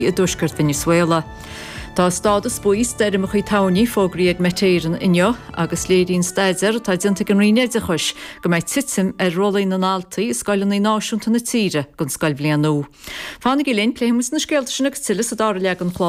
I dúsgurt Venezuela. Tá stádas buís deirm chuí tauní fógraí ag metéireann inniu agus léiríonn staidir tá dinta an riine de chuis go mbeidh titsim ar rólaí na náltaí is scoileanna náisiúnta na tíre gon scoil bliain nó. Fána go léinn pléimus na scéalta sin agus tiile a dára leag an chlá